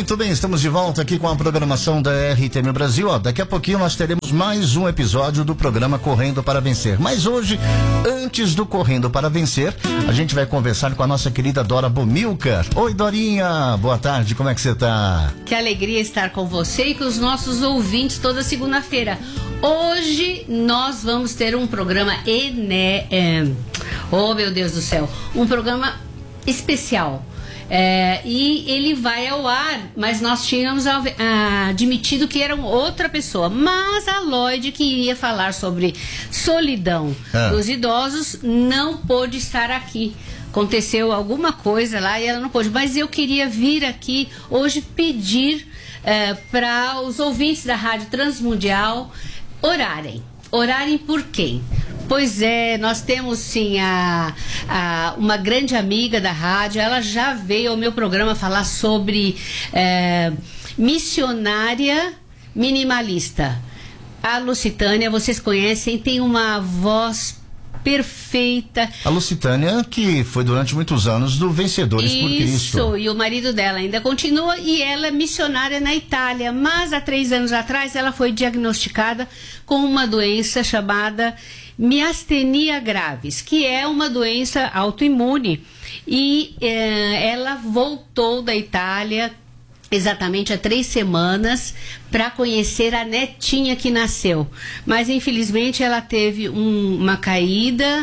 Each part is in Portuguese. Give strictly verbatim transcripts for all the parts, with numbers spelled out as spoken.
Muito bem, estamos de volta aqui com a programação da R T M Brasil. Ó, daqui a pouquinho nós teremos mais um episódio do programa Correndo para Vencer. Mas hoje, antes do Correndo para Vencer, a gente vai conversar com a nossa querida Dora Bomilcar. Oi, Dorinha, boa tarde, como é que você tá? Que alegria estar com você e com os nossos ouvintes toda segunda-feira. Hoje nós vamos ter um programa ené... É... Oh, meu Deus do céu, um programa especial. É, e ele vai ao ar, mas nós tínhamos ah, admitido que era outra pessoa. Mas a Lloyd, que iria falar sobre solidão ah. dos idosos, não pôde estar aqui. Aconteceu alguma coisa lá e ela não pôde. Mas eu queria vir aqui hoje pedir eh, para os ouvintes da Rádio Transmundial orarem. Orarem por quem? Pois é, nós temos sim a, a, uma grande amiga da rádio, ela já veio ao meu programa falar sobre é, missionária minimalista. A Lucitânia, vocês conhecem, tem uma voz perfeita. A Lucitânia, que foi durante muitos anos do Vencedores Isso, por Cristo. Isso, e o marido dela ainda continua e ela é missionária na Itália, mas há três anos atrás ela foi diagnosticada com uma doença chamada miastenia graves, que é uma doença autoimune, e eh, ela voltou da Itália exatamente há três semanas para conhecer a netinha que nasceu, mas infelizmente ela teve um, uma caída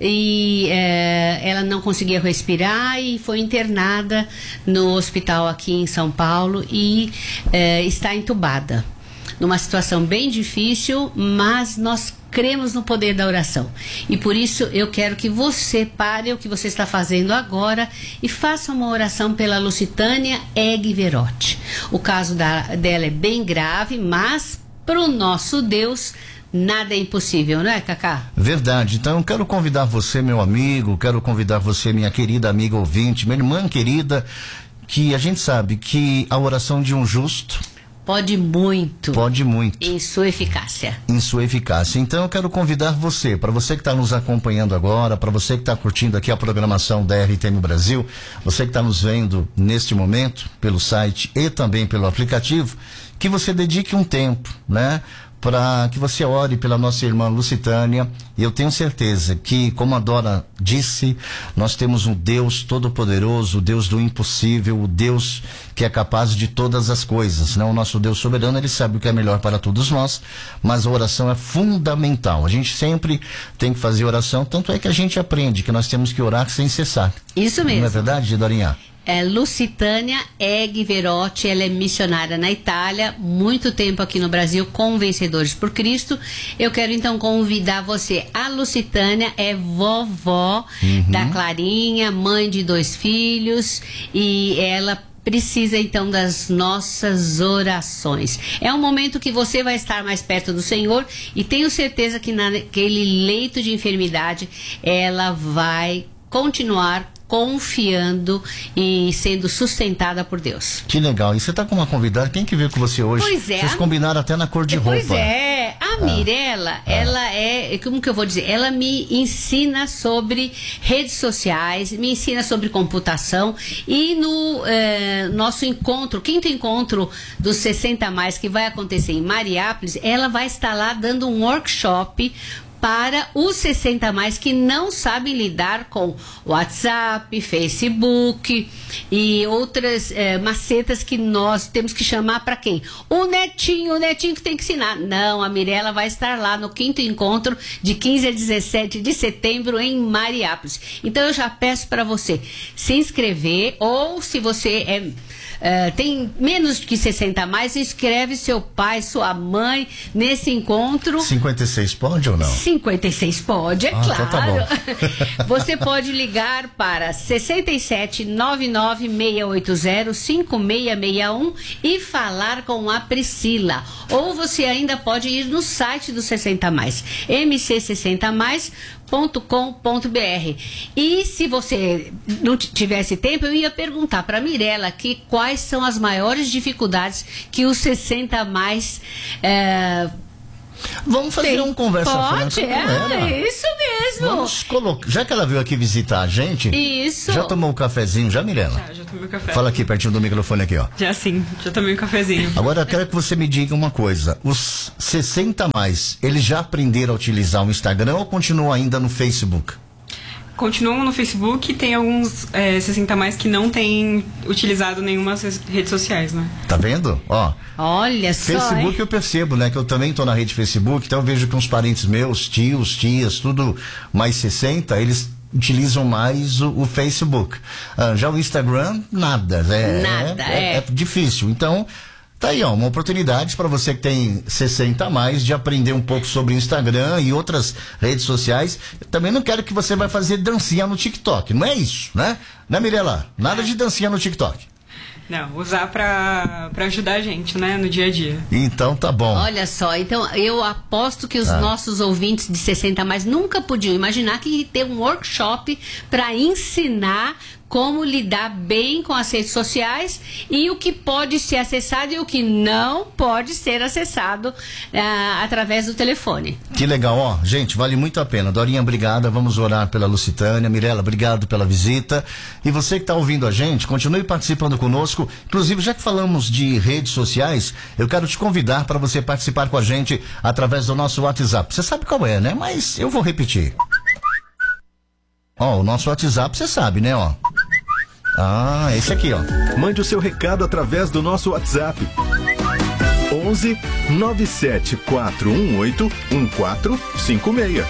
e eh, ela não conseguia respirar e foi internada no hospital aqui em São Paulo e eh, está entubada, numa situação bem difícil, mas nós cremos no poder da oração. E por isso eu quero que você pare o que você está fazendo agora e faça uma oração pela Lucitânia Egg Verotti. O caso da, dela é bem grave, mas para o nosso Deus nada é impossível, não é, Cacá? Verdade. Então eu quero convidar você, meu amigo, quero convidar você, minha querida amiga ouvinte, minha irmã querida, que a gente sabe que a oração de um justo Pode muito. Pode muito. Em sua eficácia. Em sua eficácia. Então eu quero convidar você, para você que está nos acompanhando agora, para você que está curtindo aqui a programação da R T M Brasil, você que está nos vendo neste momento, pelo site e também pelo aplicativo, que você dedique um tempo, né? Para que você ore pela nossa irmã Lucitânia. E eu tenho certeza que, como a Dora disse, nós temos um Deus todo-poderoso, o Deus do impossível, o Deus que é capaz de todas as coisas, né? O nosso Deus soberano, ele sabe o que é melhor para todos nós, mas a oração é fundamental. A gente sempre tem que fazer oração, tanto é que a gente aprende que nós temos que orar sem cessar. Isso mesmo. Não é verdade, Dorinha? É Lucitânia Egg Verotti, ela é missionária na Itália, muito tempo aqui no Brasil com Vencedores por Cristo. Eu quero então convidar você. A Lucitânia é vovó uhum. da Clarinha, mãe de dois filhos, e ela precisa então das nossas orações. É um momento que você vai estar mais perto do Senhor e tenho certeza que naquele leito de enfermidade ela vai continuar confiando e sendo sustentada por Deus. Que legal. E você está com uma convidada, quem que veio com você hoje? Pois é. Vocês combinaram até na cor de roupa. Pois é. A ah. Mirella, ah. ela é, como que eu vou dizer? Ela me ensina sobre redes sociais, me ensina sobre computação e no eh, nosso encontro, quinto encontro dos sessenta a mais, que vai acontecer em Mariápolis, ela vai estar lá dando um workshop para os sessenta a mais que não sabem lidar com WhatsApp, Facebook e outras é, macetas que nós temos que chamar para quem? O netinho, o netinho que tem que ensinar. Não, a Mirella vai estar lá no quinto encontro de quinze a dezessete de setembro em Mariápolis. Então eu já peço para você se inscrever, ou se você é Uh, tem menos que sessenta a mais, inscreve seu pai, sua mãe nesse encontro. cinquenta e seis pode ou não? cinquenta e seis pode, é ah, claro. Então tá bom. Você pode ligar para sessenta e sete, nove nove seis oito zero, cinco seis seis um e falar com a Priscila. Ou você ainda pode ir no site do sessenta a mais, m c sessenta mais ponto com ponto b r. E se você não tivesse tempo, eu ia perguntar para a Mirella aqui quais são as maiores dificuldades que os sessenta a mais é, Vamos fazer Tem. um conversa Pode, franca. é, é isso mesmo. Vamos colocar. Já que ela veio aqui visitar a gente. Isso. Já tomou um cafezinho, já, Mirela? Já, já tomei um café. Fala aqui pertinho do microfone aqui, ó. Já sim, já tomei um cafezinho. Agora eu quero que você me diga uma coisa. Os sessenta mais, eles já aprenderam a utilizar o Instagram ou continuam ainda no Facebook? Continuam no Facebook e tem alguns é, sessenta mais que não têm utilizado nenhuma redes sociais, né? Tá vendo? Ó. Olha só. Facebook hein? eu percebo, né? Que eu também tô na rede Facebook, então eu vejo que uns parentes meus, tios, tias, tudo mais sessenta, eles utilizam mais o, o Facebook. Ah, já o Instagram, nada. É, Nada, é, é. é. é difícil. Então, tá aí, ó, uma oportunidade para você que tem sessenta a mais de aprender um pouco sobre o Instagram e outras redes sociais. Eu também não quero que você vai fazer dancinha no TikTok, não é isso, né? Né, Mirela? Nada de dancinha no TikTok. Não, usar pra, pra ajudar a gente, né, no dia a dia. Então tá bom. Olha só, então eu aposto que os Ah. nossos ouvintes de sessenta a mais nunca podiam imaginar que ia ter um workshop para ensinar como lidar bem com as redes sociais e o que pode ser acessado e o que não pode ser acessado ah, através do telefone. Que legal, ó, gente, vale muito a pena. Dorinha, obrigada, vamos orar pela Lucitânia. Mirela, obrigado pela visita. E você que está ouvindo a gente, continue participando conosco. Inclusive, já que falamos de redes sociais, eu quero te convidar para você participar com a gente através do nosso WhatsApp. Você sabe qual é, né? Mas eu vou repetir. Ó, o nosso WhatsApp você sabe, né, ó. Ah, esse aqui, ó. Mande o seu recado através do nosso WhatsApp. onze nove sete quatro um oito um quatro cinco seis.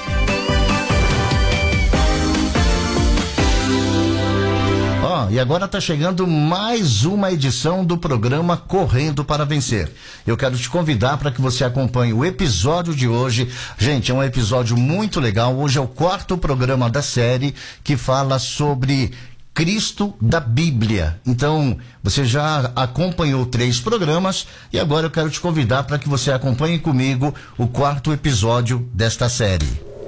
Ó, e agora tá chegando mais uma edição do programa Correndo para Vencer. Eu quero te convidar para que você acompanhe o episódio de hoje. Gente, é um episódio muito legal. Hoje é o quarto programa da série que fala sobre Cristo da Bíblia. Então, você já acompanhou três programas e agora eu quero te convidar para que você acompanhe comigo o quarto episódio desta série.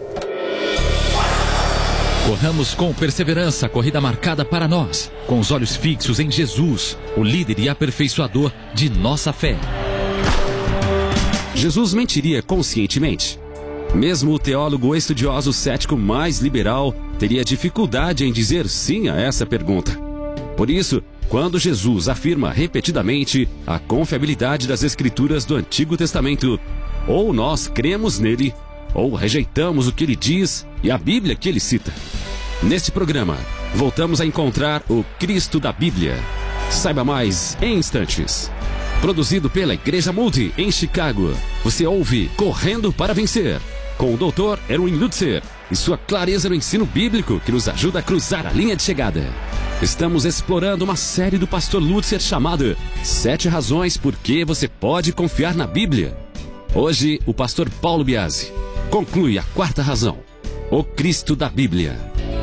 Corramos com perseverança a corrida marcada para nós, com os olhos fixos em Jesus, o líder e aperfeiçoador de nossa fé. Jesus mentiria conscientemente? Mesmo o teólogo estudioso cético mais liberal teria dificuldade em dizer sim a essa pergunta. Por isso, quando Jesus afirma repetidamente a confiabilidade das Escrituras do Antigo Testamento, ou nós cremos nele, ou rejeitamos o que ele diz e a Bíblia que ele cita. Neste programa, voltamos a encontrar o Cristo da Bíblia. Saiba mais em instantes. Produzido pela Igreja Multi em Chicago, você ouve Correndo para Vencer, com o doutor Erwin Lutzer e sua clareza no ensino bíblico que nos ajuda a cruzar a linha de chegada. Estamos explorando uma série do pastor Lutzer chamada Sete Razões por que você pode confiar na Bíblia. Hoje, o pastor Paulo Biasi conclui a quarta razão, o Cristo da Bíblia.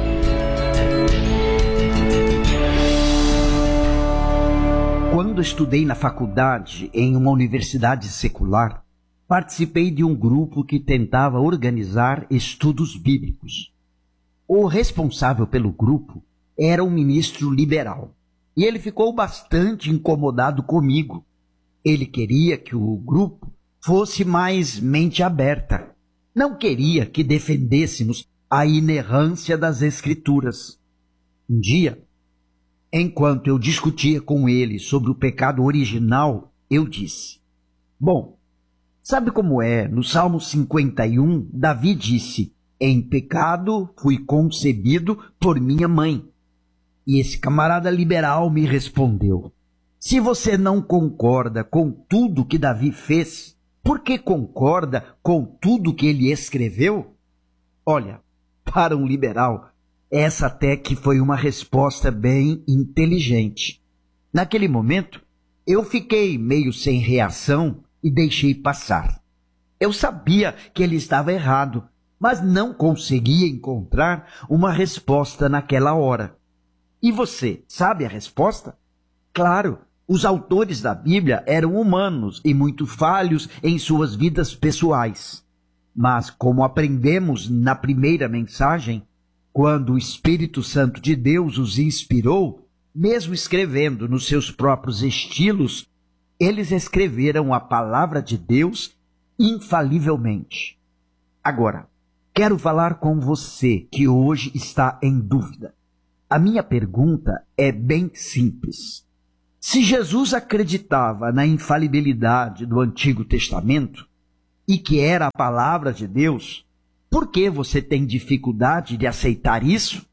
Quando estudei na faculdade em uma universidade secular, participei de um grupo que tentava organizar estudos bíblicos. O responsável pelo grupo era um ministro liberal, e ele ficou bastante incomodado comigo. Ele queria que o grupo fosse mais mente aberta. Não queria que defendêssemos a inerrância das Escrituras. Um dia, enquanto eu discutia com ele sobre o pecado original, eu disse: Bom, sabe como é? No Salmo cinquenta e um, Davi disse: Em pecado fui concebido por minha mãe. E esse camarada liberal me respondeu: Se você não concorda com tudo que Davi fez, por que concorda com tudo que ele escreveu? Olha, para um liberal, essa até que foi uma resposta bem inteligente. Naquele momento, eu fiquei meio sem reação e deixei passar. Eu sabia que ele estava errado, mas não conseguia encontrar uma resposta naquela hora. E você, sabe a resposta? Claro, os autores da Bíblia eram humanos e muito falhos em suas vidas pessoais. Mas, como aprendemos na primeira mensagem, quando o Espírito Santo de Deus os inspirou, mesmo escrevendo nos seus próprios estilos, eles escreveram a palavra de Deus infalivelmente. Agora, quero falar com você que hoje está em dúvida. A minha pergunta é bem simples. Se Jesus acreditava na infalibilidade do Antigo Testamento e que era a palavra de Deus, por que você tem dificuldade de aceitar isso?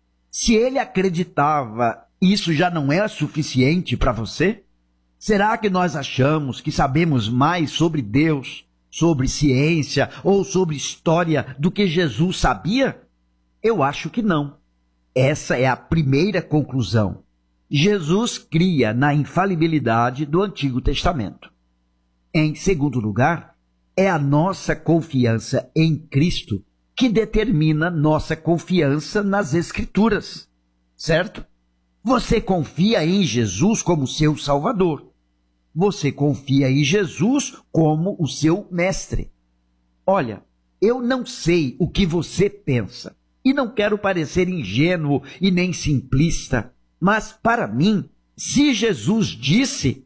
Se ele acreditava, isso já não é suficiente para você? Será que nós achamos que sabemos mais sobre Deus, sobre ciência ou sobre história do que Jesus sabia? Eu acho que não. Essa é a primeira conclusão. Jesus cria na infalibilidade do Antigo Testamento. Em segundo lugar, é a nossa confiança em Cristo que determina nossa confiança nas Escrituras, certo? Você confia em Jesus como seu Salvador. Você confia em Jesus como o seu mestre. Olha, eu não sei o que você pensa, e não quero parecer ingênuo e nem simplista, mas para mim, se Jesus disse,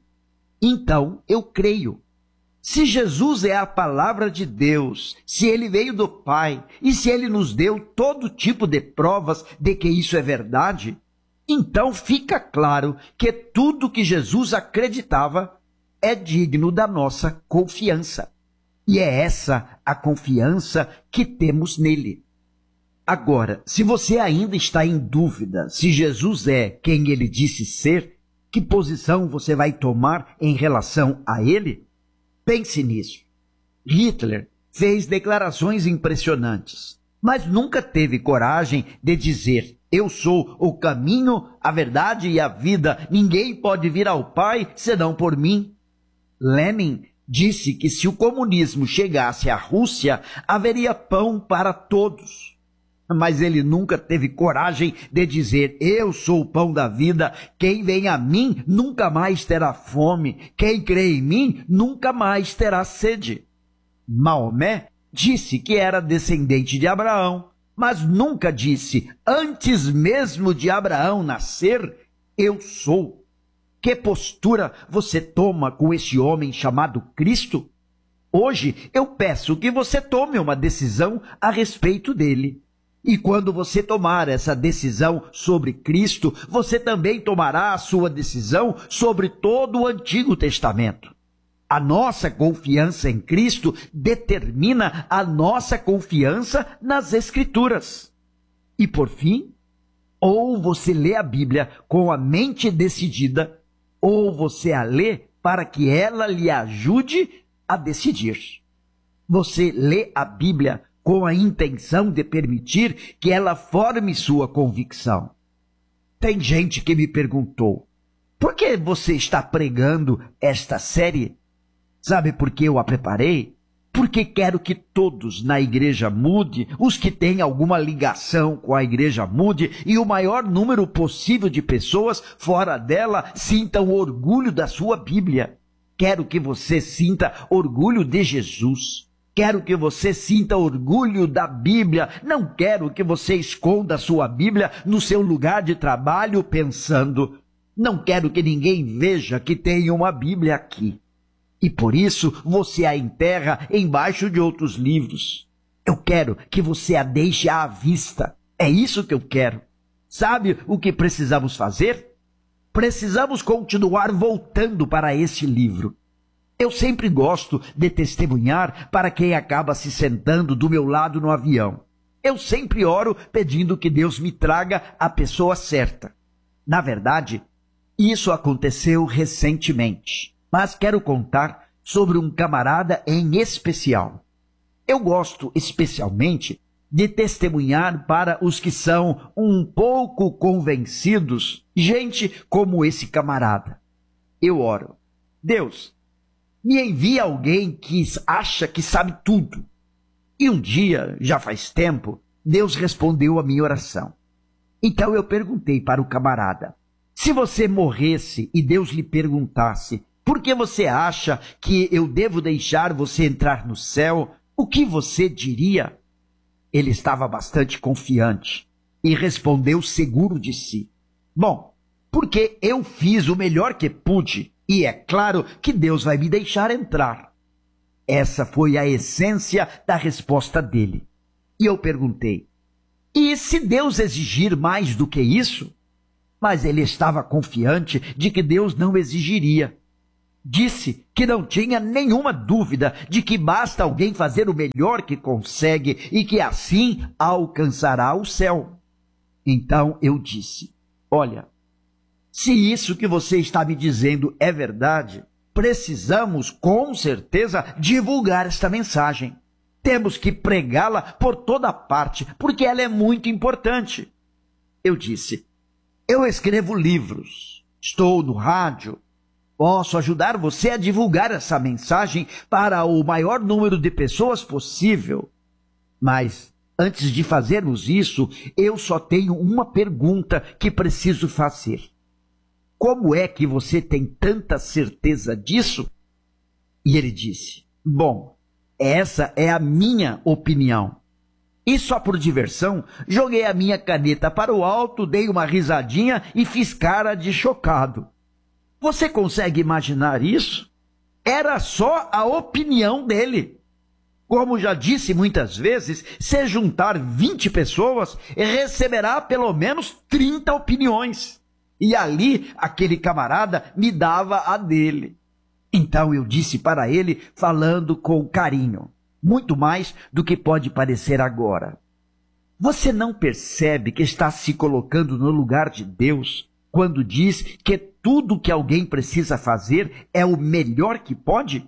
então eu creio. Se Jesus é a palavra de Deus, se ele veio do Pai e se ele nos deu todo tipo de provas de que isso é verdade, então fica claro que tudo que Jesus acreditava é digno da nossa confiança. E é essa a confiança que temos nele. Agora, se você ainda está em dúvida se Jesus é quem ele disse ser, que posição você vai tomar em relação a ele? Pense nisso. Hitler fez declarações impressionantes, mas nunca teve coragem de dizer: eu sou o caminho, a verdade e a vida, ninguém pode vir ao Pai senão por mim. Lenin disse que se o comunismo chegasse à Rússia, haveria pão para todos. Mas ele nunca teve coragem de dizer: eu sou o pão da vida, quem vem a mim nunca mais terá fome, quem crê em mim nunca mais terá sede. Maomé disse que era descendente de Abraão, mas nunca disse, antes mesmo de Abraão nascer, eu sou. Que postura você toma com esse homem chamado Cristo? Hoje eu peço que você tome uma decisão a respeito dele. E quando você tomar essa decisão sobre Cristo, você também tomará a sua decisão sobre todo o Antigo Testamento. A nossa confiança em Cristo determina a nossa confiança nas Escrituras. E por fim, ou você lê a Bíblia com a mente decidida, ou você a lê para que ela lhe ajude a decidir. Você lê a Bíblia com a intenção de permitir que ela forme sua convicção. Tem gente que me perguntou: por que você está pregando esta série? Sabe por que eu a preparei? Porque quero que todos na igreja mude, os que têm alguma ligação com a igreja mude, e o maior número possível de pessoas fora dela sintam orgulho da sua Bíblia. Quero que você sinta orgulho de Jesus. Quero que você sinta orgulho da Bíblia. Não quero que você esconda a sua Bíblia no seu lugar de trabalho pensando: não quero que ninguém veja que tem uma Bíblia aqui. E por isso você a enterra embaixo de outros livros. Eu quero que você a deixe à vista. É isso que eu quero. Sabe o que precisamos fazer? Precisamos continuar voltando para esse livro. Eu sempre gosto de testemunhar para quem acaba se sentando do meu lado no avião. Eu sempre oro pedindo que Deus me traga a pessoa certa. Na verdade, isso aconteceu recentemente, mas quero contar sobre um camarada em especial. Eu gosto especialmente de testemunhar para os que são um pouco convencidos, gente como esse camarada. Eu oro: Deus, me envia alguém que acha que sabe tudo. E um dia, já faz tempo, Deus respondeu a minha oração. Então eu perguntei para o camarada: se você morresse e Deus lhe perguntasse por que você acha que eu devo deixar você entrar no céu, o que você diria? Ele estava bastante confiante e respondeu seguro de si: bom, porque eu fiz o melhor que pude, e é claro que Deus vai me deixar entrar. Essa foi a essência da resposta dele. E eu perguntei, e se Deus exigir mais do que isso? Mas ele estava confiante de que Deus não exigiria. Disse que não tinha nenhuma dúvida de que basta alguém fazer o melhor que consegue e que assim alcançará o céu. Então eu disse, olha, se isso que você está me dizendo é verdade, precisamos com certeza divulgar esta mensagem. Temos que pregá-la por toda parte, porque ela é muito importante. Eu disse, eu escrevo livros, estou no rádio, posso ajudar você a divulgar essa mensagem para o maior número de pessoas possível. Mas, antes de fazermos isso, eu só tenho uma pergunta que preciso fazer. Como é que você tem tanta certeza disso? E ele disse, bom, essa é a minha opinião. E só por diversão, joguei a minha caneta para o alto, dei uma risadinha e fiz cara de chocado. Você consegue imaginar isso? Era só a opinião dele. Como já disse muitas vezes, se juntar vinte pessoas, receberá pelo menos trinta opiniões. E ali, aquele camarada me dava a dele. Então eu disse para ele, falando com carinho, muito mais do que pode parecer agora. Você não percebe que está se colocando no lugar de Deus quando diz que tudo que alguém precisa fazer é o melhor que pode?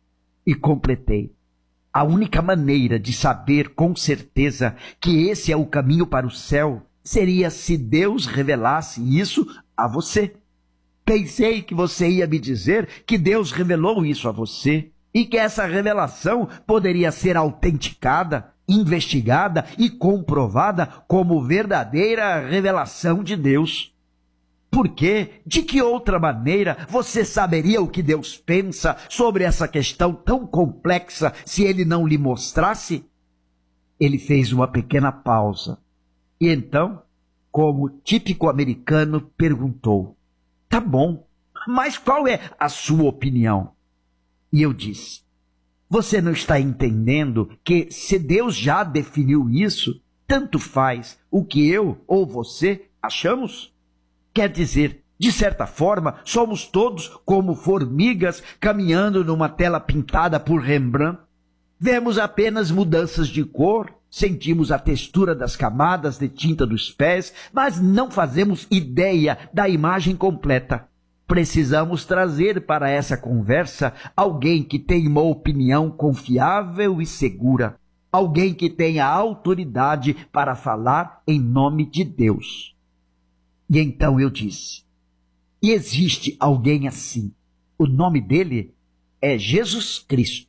E completei. A única maneira de saber com certeza que esse é o caminho para o céu seria se Deus revelasse isso a você. Pensei que você ia me dizer que Deus revelou isso a você e que essa revelação poderia ser autenticada, investigada e comprovada como verdadeira revelação de Deus. Porque, de que outra maneira você saberia o que Deus pensa sobre essa questão tão complexa se ele não lhe mostrasse? Ele fez uma pequena pausa e então, como típico americano, perguntou, tá bom, mas qual é a sua opinião? E eu disse, você não está entendendo que se Deus já definiu isso, tanto faz o que eu ou você achamos? Quer dizer, de certa forma, somos todos como formigas caminhando numa tela pintada por Rembrandt. Vemos apenas mudanças de cor, sentimos a textura das camadas de tinta dos pés, mas não fazemos ideia da imagem completa. Precisamos trazer para essa conversa alguém que tenha uma opinião confiável e segura, alguém que tenha autoridade para falar em nome de Deus. E então eu disse, e existe alguém assim, o nome dele é Jesus Cristo.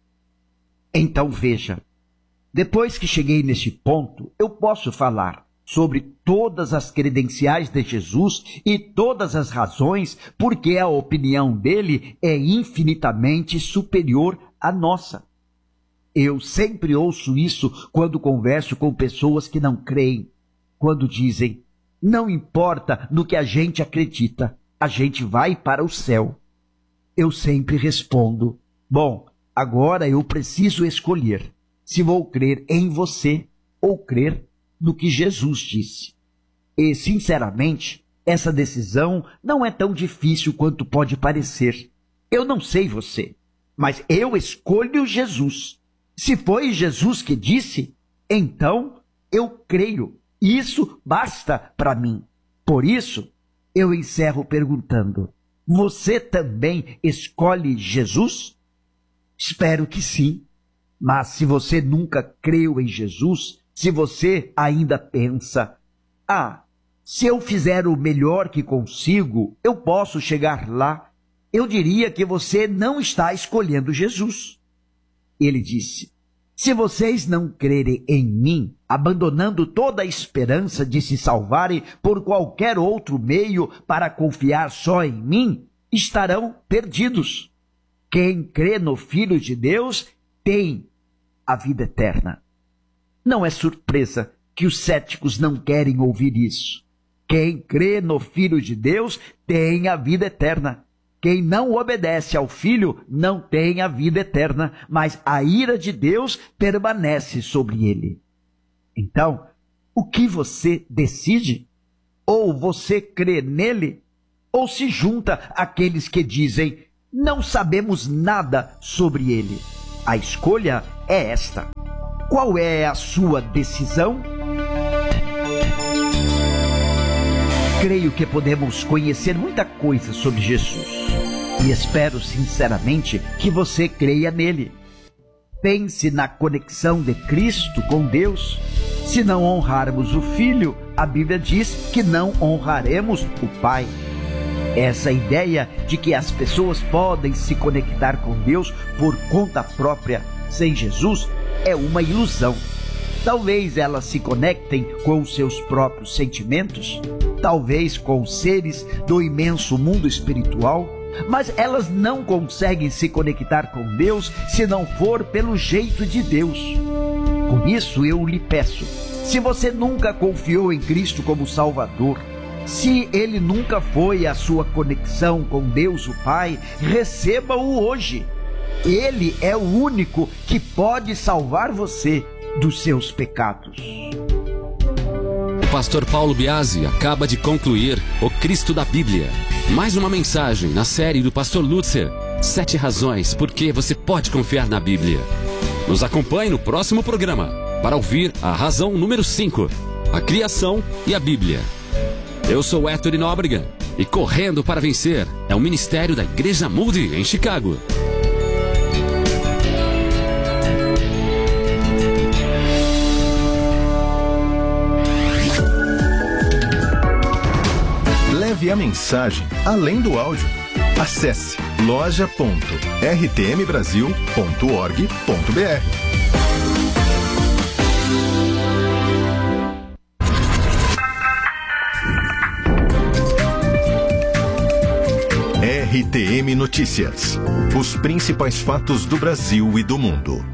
Então veja, depois que cheguei neste ponto, eu posso falar sobre todas as credenciais de Jesus e todas as razões porque a opinião dele é infinitamente superior à nossa. Eu sempre ouço isso quando converso com pessoas que não creem, quando dizem, não importa no que a gente acredita, a gente vai para o céu. Eu sempre respondo, bom, agora eu preciso escolher se vou crer em você ou crer no que Jesus disse. E, sinceramente, essa decisão não é tão difícil quanto pode parecer. Eu não sei você, mas eu escolho Jesus. Se foi Jesus que disse, então eu creio. Isso basta para mim. Por isso, eu encerro perguntando, você também escolhe Jesus? Espero que sim. Mas se você nunca creu em Jesus, se você ainda pensa, ah, se eu fizer o melhor que consigo, eu posso chegar lá, eu diria que você não está escolhendo Jesus. Ele disse, se vocês não crerem em mim, abandonando toda a esperança de se salvarem por qualquer outro meio para confiar só em mim, estarão perdidos. Quem crê no Filho de Deus tem a vida eterna. Não é surpresa que os céticos não querem ouvir isso. Quem crê no Filho de Deus tem a vida eterna. Quem não obedece ao Filho não tem a vida eterna, mas a ira de Deus permanece sobre ele. Então, o que você decide? Ou você crê nele, ou se junta àqueles que dizem, não sabemos nada sobre ele. A escolha é esta. Qual é a sua decisão? Creio que podemos conhecer muita coisa sobre Jesus e espero sinceramente que você creia nele. Pense na conexão de Cristo com Deus. Se não honrarmos o Filho, a Bíblia diz que não honraremos o Pai. Essa ideia de que as pessoas podem se conectar com Deus por conta própria sem Jesus é uma ilusão. Talvez elas se conectem com os seus próprios sentimentos, talvez com seres do imenso mundo espiritual, mas elas não conseguem se conectar com Deus se não for pelo jeito de Deus. Por isso eu lhe peço, se você nunca confiou em Cristo como Salvador, se Ele nunca foi a sua conexão com Deus o Pai, receba-o hoje. Ele é o único que pode salvar você dos seus pecados. O pastor Paulo Biasi acaba de concluir O Cristo da Bíblia. Mais uma mensagem na série do pastor Lutzer, Sete Razões por que você pode confiar na Bíblia. Nos acompanhe no próximo programa para ouvir a razão número cinco, a criação e a Bíblia. Eu sou Héctor Nóbrega e Correndo para Vencer é um ministério da Igreja Moody em Chicago. Leve a mensagem além do áudio. Acesse loja ponto r t m brasil ponto org ponto b r. R T M Notícias. Os principais fatos do Brasil e do mundo.